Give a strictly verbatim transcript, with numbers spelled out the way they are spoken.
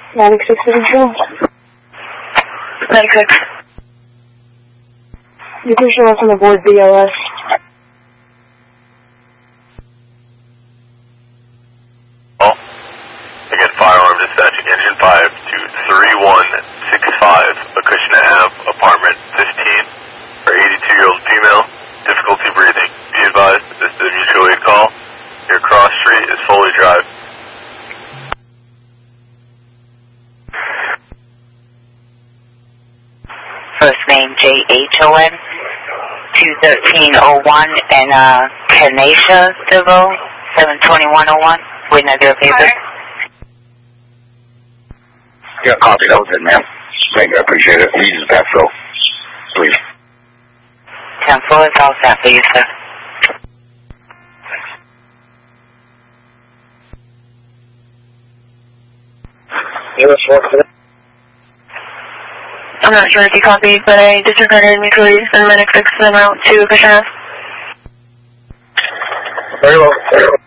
ninety-six seventeen. ninety-six. You can show us on the board B L S. Oh, again, firearm dispatching, engine five to three one six five, Acushnet Ave, apartment fifteen, for eighty-two-year-old female, difficulty breathing. Be advised, this is a mutual aid call. Your cross street is fully drive. First name J H O N, two thirteen oh one, and uh, Kenesha Devo, seven twenty-one oh one. Waiting at their paper. Yeah, copy. That was it, ma'am. Thank you. I appreciate it. We use that, so please. ten four is all set for you, sir. I'm not sure if you copied, but I disregarded mutually and Medic six en route to Acushnet. Very well. Very well.